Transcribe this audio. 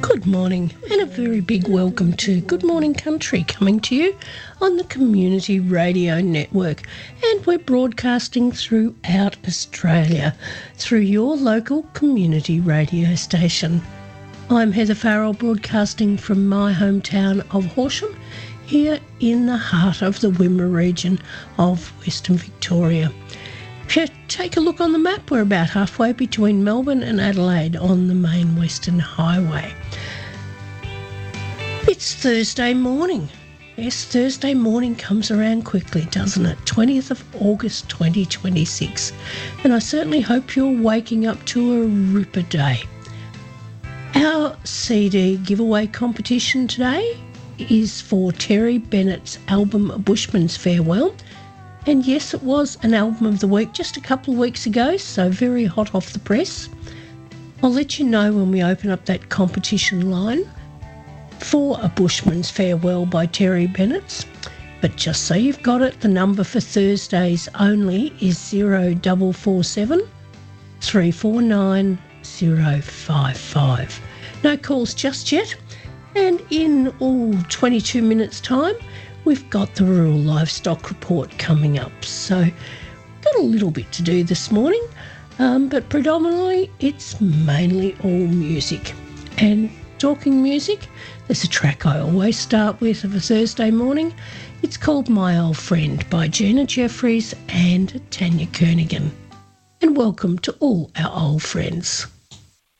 Good morning and a very big welcome to Good Morning Country, coming to you on the Community Radio Network, and we're broadcasting throughout Australia through your local community radio station. I'm Heather Farrell, broadcasting from my hometown of Horsham, here in the heart of the Wimmera region of Western Victoria. If you take a look on the map, we're about halfway between Melbourne and Adelaide on the main Western Highway. It's Thursday morning. Yes, Thursday morning comes around quickly, doesn't it? 20th of August 2026. And I certainly hope you're waking up to a ripper day. Our CD giveaway competition today is for Terry Bennett's album Bushman's Farewell. And yes, it was an album of the week just a couple of weeks ago, so very hot off the press. I'll let you know when we open up that competition line for A Bushman's Farewell by Terry Bennett. But just so you've got it, the number for Thursdays only is 0447 349 055. No calls just yet. And in 22 minutes' time, we've got the Rural Livestock Report coming up. So got a little bit to do this morning, but predominantly it's mainly all music. And talking music, there's a track I always start with of a Thursday morning. It's called My Old Friend by Gina Jeffries and Tanya Kernaghan. And welcome to all our old friends.